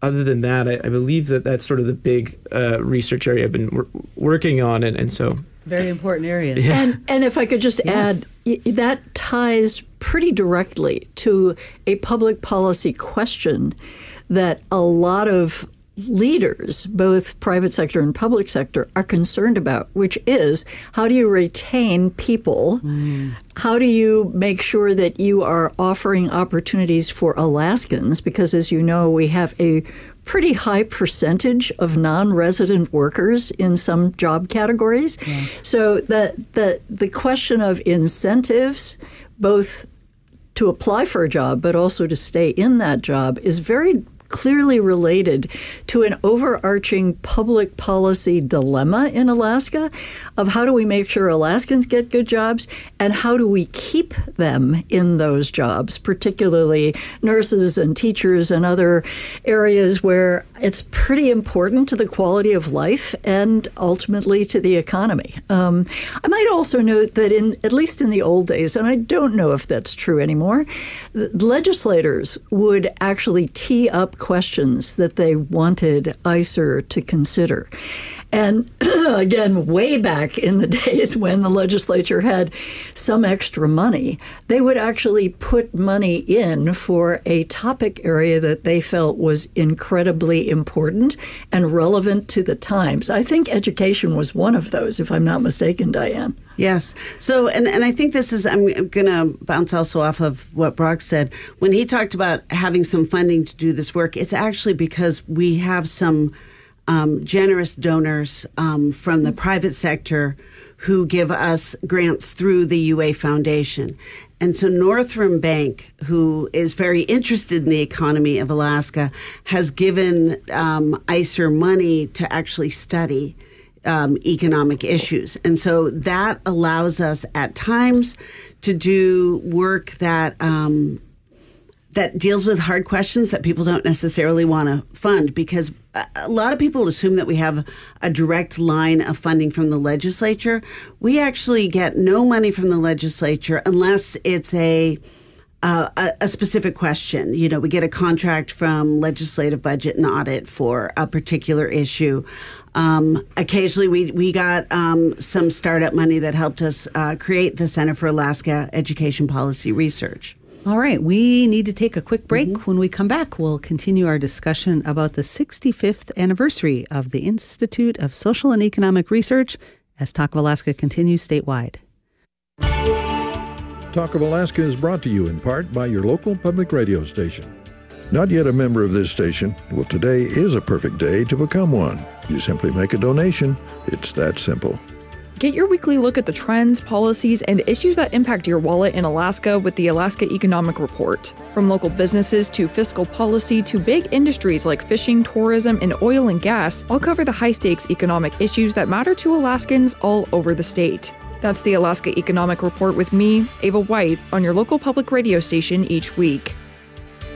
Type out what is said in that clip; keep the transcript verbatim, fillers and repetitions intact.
other than that, I, I believe that that's sort of the big uh, research area I've been wor- working on, and, and so very important area. Yeah. And and if I could just yes. add, that ties pretty directly to a public policy question that a lot of leaders, both private sector and public sector, are concerned about, which is how do you retain people? Mm. How do you make sure that you are offering opportunities for Alaskans? Because as you know, we have a pretty high percentage of non-resident workers in some job categories. Yes. So the, the, the question of incentives, both to apply for a job, but also to stay in that job, is very clearly related to an overarching public policy dilemma in Alaska of how do we make sure Alaskans get good jobs and how do we keep them in those jobs, particularly nurses and teachers and other areas where it's pretty important to the quality of life and ultimately to the economy. Um, I might also note that in at least in the old days, and I don't know if that's true anymore, legislators would actually tee up questions that they wanted I C E R to consider. And again, way back in the days when the legislature had some extra money, they would actually put money in for a topic area that they felt was incredibly important and relevant to the times. I think education was one of those, if I'm not mistaken, Diane. Yes. So, and, and I think this is, I'm going to bounce also off of what Brock said. When he talked about having some funding to do this work, it's actually because we have some Um, generous donors um, from the private sector who give us grants through the U A Foundation. And so Northrim Bank, who is very interested in the economy of Alaska, has given um, I C E R money to actually study um, economic issues. And so that allows us at times to do work that um, that deals with hard questions that people don't necessarily want to fund, because a lot of people assume that we have a direct line of funding from the legislature. We actually get no money from the legislature unless it's a uh, a, a specific question. You know, we get a contract from Legislative Budget and Audit for a particular issue. Um, occasionally, we we got um, some startup money that helped us uh, create the Center for Alaska Education Policy Research. All right, we need to take a quick break. Mm-hmm. When we come back, we'll continue our discussion about the sixty-fifth anniversary of the Institute of Social and Economic Research as Talk of Alaska continues statewide. Talk of Alaska is brought to you in part by your local public radio station. Not yet a member of this station? Well, today is a perfect day to become one. You simply make a donation. It's that simple. Get your weekly look at the trends, policies, and issues that impact your wallet in Alaska with the Alaska Economic Report. From local businesses to fiscal policy to big industries like fishing, tourism, and oil and gas, I'll cover the high-stakes economic issues that matter to Alaskans all over the state. That's the Alaska Economic Report with me, Ava White, on your local public radio station each week.